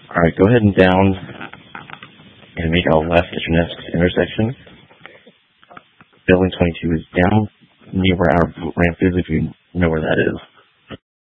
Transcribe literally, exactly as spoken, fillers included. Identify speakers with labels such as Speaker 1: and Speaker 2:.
Speaker 1: Alright, go ahead and down and make a left at your next intersection. Building twenty-two is down near where our ramp is, if you know where that is.